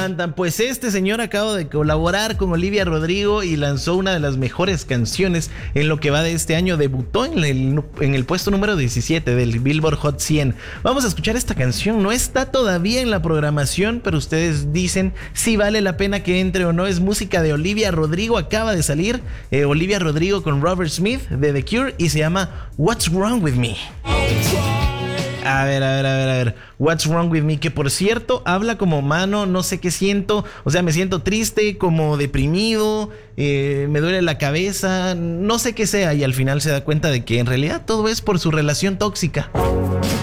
levantan. Pues este señor acaba de colaborar con Olivia Rodrigo y lanzó una de las mejores canciones en lo que va de este año. Debutó en el puesto número 17 del Billboard Hot 100. Vamos a escuchar esta canción. No está todavía en la programación, pero ustedes dicen si vale la pena que entre o no. Es música de Olivia Rodrigo. Acaba de salir Olivia Rodrigo con Robert Smith de The Cure y se llama What's Wrong With Me. A ver. What's Wrong With Me, que por cierto habla como mano, no sé qué siento. O sea, me siento triste, como deprimido, me duele la cabeza, no sé qué sea. Y al final se da cuenta de que en realidad todo es por su relación tóxica.